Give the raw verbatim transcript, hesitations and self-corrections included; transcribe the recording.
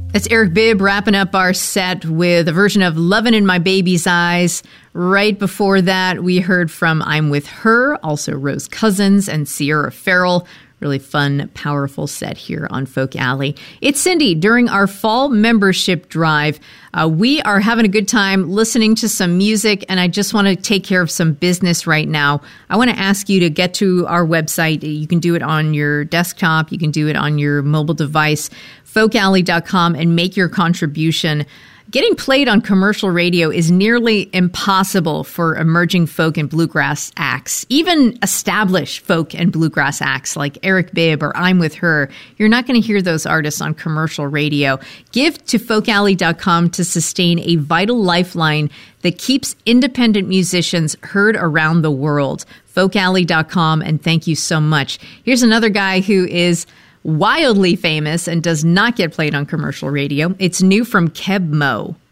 That's Eric Bibb wrapping up our set with a version of Lovin' in My Baby's Eyes. Right before that, we heard from I'm With Her, also Rose Cousins and Sierra Farrell. Really fun, powerful set here on Folk Alley. It's Cindy. During our fall membership drive, uh, we are having a good time listening to some music, and I just want to take care of some business right now. I want to ask you to get to our website. You can do it on your desktop. You can do it on your mobile device, folk alley dot com, and make your contribution. Getting played on commercial radio is nearly impossible for emerging folk and bluegrass acts. Even established folk and bluegrass acts like Eric Bibb or I'm With Her, you're not going to hear those artists on commercial radio. Give to folk alley dot com to sustain a vital lifeline that keeps independent musicians heard around the world. folk alley dot com, and thank you so much. Here's another guy who is wildly famous and does not get played on commercial radio. It's new from Keb Mo.